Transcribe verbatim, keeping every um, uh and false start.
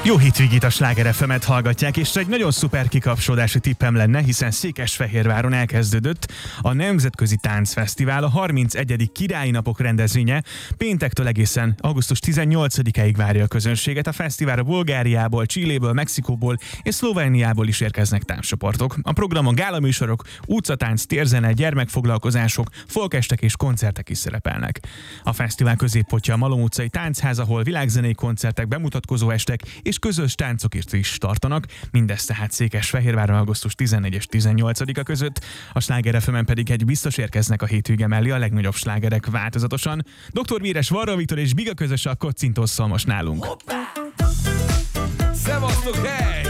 Jó hétvégét, a Sláger ef emet hallgatják, és egy nagyon szuper kikapcsolódási tippem lenne, hiszen Székesfehérváron elkezdődött a Nemzetközi Táncfesztivál, a harmincegyedik Királyi Napok rendezvénye. Péntektől egészen augusztus tizennyolcadikáig várja a közönséget. A fesztiválra Bulgáriából, Chiléből, Mexikóból és Szlovéniából is érkeznek tánccsoportok. A programon gálaműsorok, utcatánc, térzene, gyermekfoglalkozások, folkestek és koncertek is szerepelnek. A fesztivál középpontja a Malom utcai táncház, ahol világzenei koncertek, bemutatkozó estek és közös táncok is tartanak, mindezt tehát Székesfehérváron augusztus tizennégyedike és tizennyolcadika között. A Sláger ef emen pedig egy biztos érkeznek a hétvége mellé a legnagyobb slágerek változatosan. doktor Véres, Varga Viktor és Biga közös a Kocintósszal most nálunk. Szevasztok, hely!